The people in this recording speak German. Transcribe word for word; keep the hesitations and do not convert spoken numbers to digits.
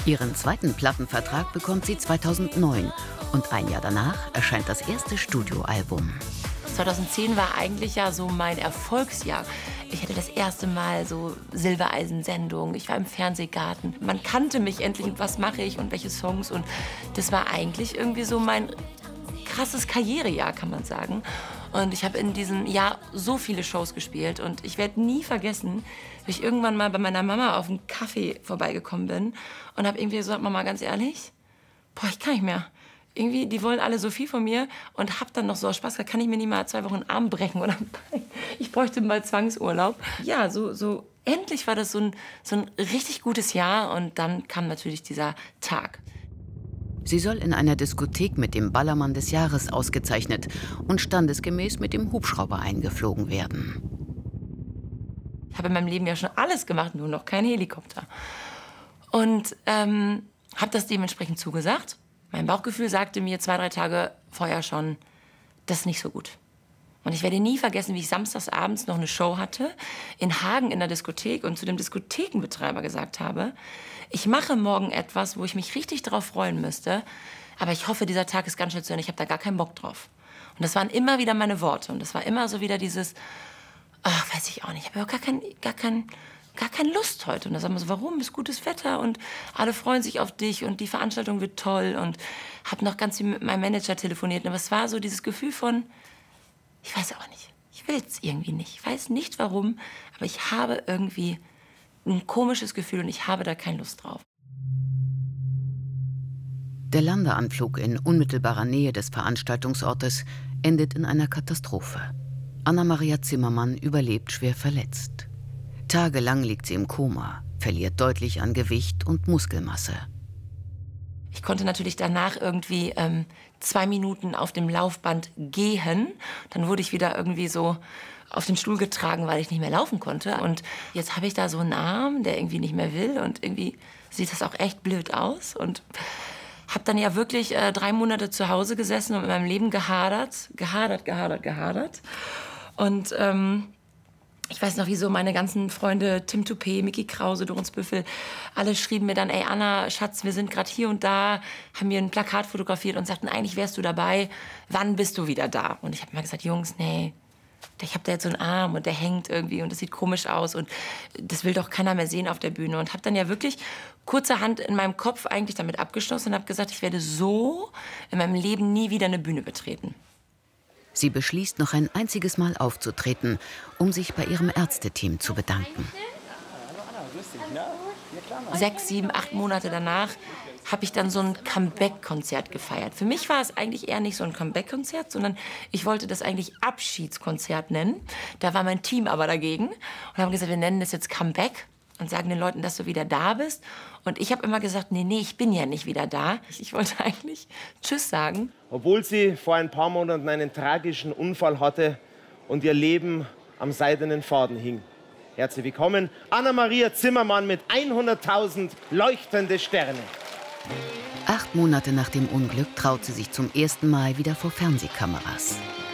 Ihren zweiten Plattenvertrag bekommt sie zweitausendneun und ein Jahr danach erscheint das erste Studioalbum. zweitausendzehn war eigentlich ja so mein Erfolgsjahr. Ich hatte das erste Mal so Silbereisen-Sendungen, ich war im Fernsehgarten. Man kannte mich endlich und was mache ich und welche Songs. Und das war eigentlich irgendwie so mein krasses Karrierejahr, kann man sagen. Und ich habe in diesem Jahr so viele Shows gespielt. Und ich werde nie vergessen, wie ich irgendwann mal bei meiner Mama auf einen Kaffee vorbeigekommen bin und habe irgendwie gesagt, Mama, ganz ehrlich, boah, ich kann nicht mehr. Irgendwie, die wollen alle so viel von mir und hab dann noch so Spaß gehabt, kann ich mir nicht mal zwei Wochen den Arm brechen oder ich bräuchte mal Zwangsurlaub. Ja, so, so endlich war das so ein, so ein richtig gutes Jahr und dann kam natürlich dieser Tag. Sie soll in einer Diskothek mit dem Ballermann des Jahres ausgezeichnet und standesgemäß mit dem Hubschrauber eingeflogen werden. Ich habe in meinem Leben ja schon alles gemacht, nur noch kein Helikopter. Und ähm, habe das dementsprechend zugesagt. Mein Bauchgefühl sagte mir zwei, drei Tage vorher schon, das ist nicht so gut. Und ich werde nie vergessen, wie ich samstags abends noch eine Show hatte, in Hagen in der Diskothek und zu dem Diskothekenbetreiber gesagt habe, ich mache morgen etwas, wo ich mich richtig drauf freuen müsste, aber ich hoffe, dieser Tag ist ganz schnell zu Ende, ich habe da gar keinen Bock drauf. Und das waren immer wieder meine Worte und das war immer so wieder dieses, ach, weiß ich auch nicht, ich habe ja gar kein, gar kein, gar keine Lust heute. Und da sagen wir so, warum? Ist gutes Wetter und alle freuen sich auf dich und die Veranstaltung wird toll. Und habe noch ganz viel mit meinem Manager telefoniert. Aber es war so dieses Gefühl von, ich weiß auch nicht, ich will es irgendwie nicht. Ich weiß nicht warum, aber ich habe irgendwie ein komisches Gefühl und ich habe da keine Lust drauf. Der Landeanflug in unmittelbarer Nähe des Veranstaltungsortes endet in einer Katastrophe. Anna-Maria Zimmermann überlebt schwer verletzt. Tagelang liegt sie im Koma, verliert deutlich an Gewicht und Muskelmasse. Ich konnte natürlich danach irgendwie ähm, zwei Minuten auf dem Laufband gehen. Dann wurde ich wieder irgendwie so auf den Stuhl getragen, weil ich nicht mehr laufen konnte. Und jetzt habe ich da so einen Arm, der irgendwie nicht mehr will. Und irgendwie sieht das auch echt blöd aus. Und habe dann ja wirklich äh, drei Monate zu Hause gesessen und mit meinem Leben gehadert. Gehadert, gehadert, gehadert. Und ähm, ich weiß noch, wie so meine ganzen Freunde, Tim Toupé, Micky Krause, Doris Büffel, alle schrieben mir dann, ey Anna, Schatz, wir sind gerade hier und da, haben mir ein Plakat fotografiert und sagten, eigentlich wärst du dabei, wann bist du wieder da? Und ich habe immer gesagt, Jungs, nee, ich habe da jetzt so einen Arm und der hängt irgendwie und das sieht komisch aus und das will doch keiner mehr sehen auf der Bühne. Und habe dann ja wirklich kurzerhand in meinem Kopf eigentlich damit abgeschlossen und habe gesagt, ich werde so in meinem Leben nie wieder eine Bühne betreten. Sie beschließt, noch ein einziges Mal aufzutreten, um sich bei ihrem Ärzteteam zu bedanken. Sechs, sieben, acht Monate danach habe ich dann so ein Comeback-Konzert gefeiert. Für mich war es eigentlich eher nicht so ein Comeback-Konzert, sondern ich wollte das eigentlich Abschiedskonzert nennen. Da war mein Team aber dagegen und haben gesagt, wir nennen das jetzt Comeback und sagen den Leuten, dass du wieder da bist. Und ich habe immer gesagt, nee, nee, ich bin ja nicht wieder da. Ich wollte eigentlich Tschüss sagen. Obwohl sie vor ein paar Monaten einen tragischen Unfall hatte und ihr Leben am seidenen Faden hing. Herzlich willkommen, Anna-Maria Zimmermann mit hunderttausend leuchtende Sterne. Acht Monate nach dem Unglück traut sie sich zum ersten Mal wieder vor Fernsehkameras.